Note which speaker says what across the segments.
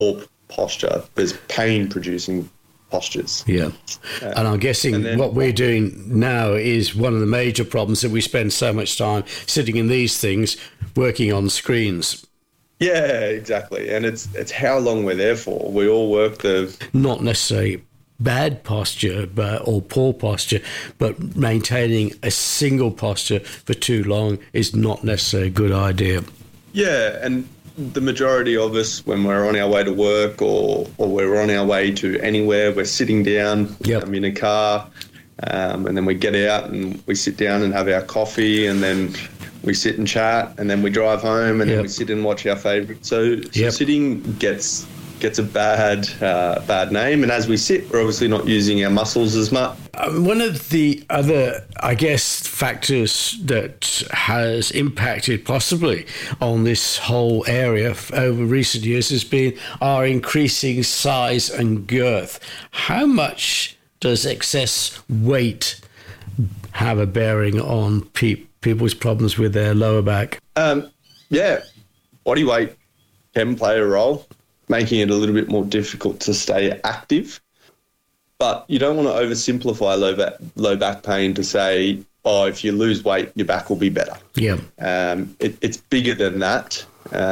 Speaker 1: poor posture, there's pain-producing postures.
Speaker 2: Yeah. And I'm guessing what we're doing now is one of the major problems that we spend so much time sitting in these things, working on screens.
Speaker 1: Yeah, exactly. And it's how long we're there for. We all work
Speaker 2: not necessarily bad posture or poor posture, but maintaining a single posture for too long is not necessarily a good idea.
Speaker 1: Yeah, and the majority of us, when we're on our way to work or we're on our way to anywhere, we're sitting down in a car, and then we get out and we sit down and have our coffee, and then we sit and chat, and then we drive home, and then we sit and watch our favourite. So sitting gets a bad name, and as we sit, we're obviously not using our muscles as much.
Speaker 2: One of the other, I guess, factors that has impacted possibly on this whole area over recent years has been our increasing size and girth. How much does excess weight have a bearing on people's problems with their lower back?
Speaker 1: Body weight can play a role, making it a little bit more difficult to stay active. But you don't want to oversimplify low back pain to say, if you lose weight, your back will be better.
Speaker 2: Yeah.
Speaker 1: It's bigger than that.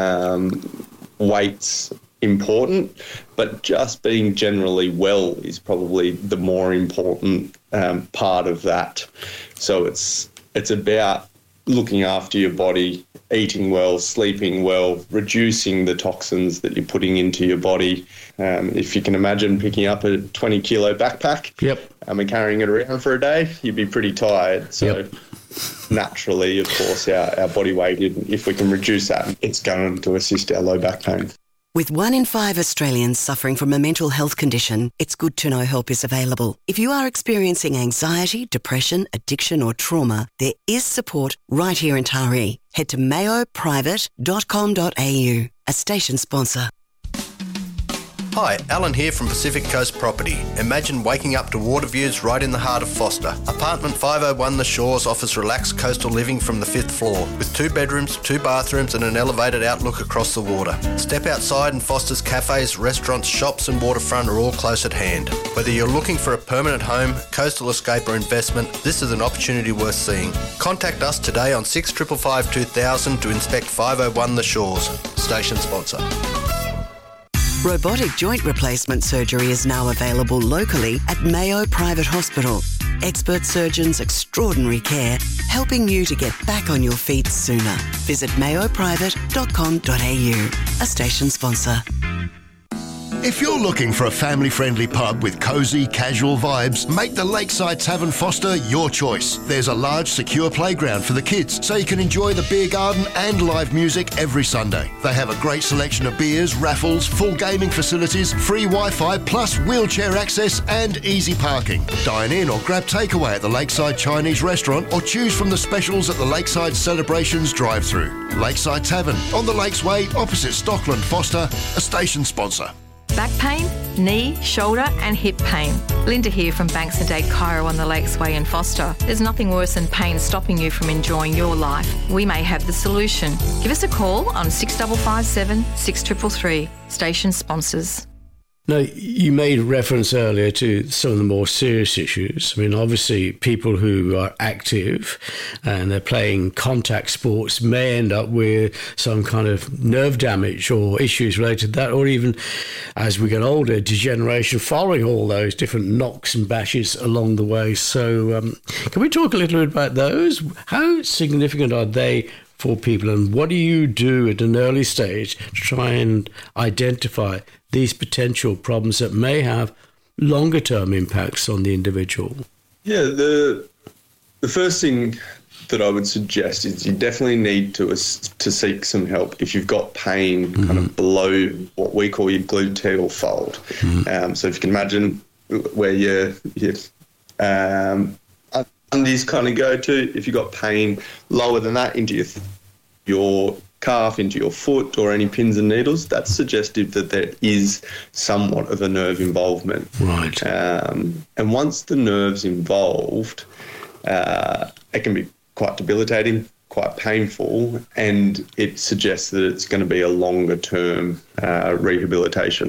Speaker 1: Weight's important, but just being generally well is probably the more important part of that. So it's about looking after your body, eating well, sleeping well, reducing the toxins that you're putting into your body. If you can imagine picking up a 20-kilo backpack and carrying it around for a day, you'd be pretty tired. So naturally, of course, our body weight, if we can reduce that, it's going to assist our low back pain.
Speaker 3: With 1 in 5 Australians suffering from a mental health condition, it's good to know help is available. If you are experiencing anxiety, depression, addiction or trauma, there is support right here in Taree. Head to mayoprivate.com.au, a station sponsor.
Speaker 4: Hi, Alan here from Pacific Coast Property. Imagine waking up to water views right in the heart of Foster. Apartment 501 The Shores offers relaxed coastal living from the 5th floor, with 2 bedrooms, 2 bathrooms and an elevated outlook across the water. Step outside and Foster's cafes, restaurants, shops and waterfront are all close at hand. Whether you're looking for a permanent home, coastal escape or investment, this is an opportunity worth seeing. Contact us today on 6555 2000 to inspect 501 The Shores. Station sponsor.
Speaker 3: Robotic joint replacement surgery is now available locally at Mayo Private Hospital. Expert surgeons, extraordinary care, helping you to get back on your feet sooner. Visit mayoprivate.com.au, a station sponsor.
Speaker 5: If you're looking for a family-friendly pub with cosy, casual vibes, make the Lakeside Tavern Foster your choice. There's a large, secure playground for the kids, so you can enjoy the beer garden and live music every Sunday. They have a great selection of beers, raffles, full gaming facilities, free Wi-Fi, plus wheelchair access and easy parking. Dine in or grab takeaway at the Lakeside Chinese restaurant or choose from the specials at the Lakeside Celebrations drive-thru. Lakeside Tavern, on the Lakes Way, opposite Stockland Foster, a station sponsor.
Speaker 6: Back pain, knee, shoulder and hip pain. Linda here from Banks & Dade Chiro on the Lakes Way in Foster. There's nothing worse than pain stopping you from enjoying your life. We may have the solution. Give us a call on 6557 6333. Station sponsors.
Speaker 2: Now, you made reference earlier to some of the more serious issues. I mean, obviously, people who are active and they're playing contact sports may end up with some kind of nerve damage or issues related to that, or even, as we get older, degeneration following all those different knocks and bashes along the way. So can we talk a little bit about those? How significant are they for people, and what do you do at an early stage to try and identify these potential problems that may have longer term impacts on the individual?
Speaker 1: Yeah, the first thing that I would suggest is you definitely need to seek some help if you've got pain kind of below what we call your gluteal fold. So if you can imagine where your undies kind of go to, if you've got pain lower than that into your calf, into your foot or any pins and needles, that's suggestive that there is somewhat of a nerve involvement.
Speaker 2: Right.
Speaker 1: And once the nerve's involved, it can be quite debilitating, quite painful, and it suggests that it's going to be a longer term rehabilitation.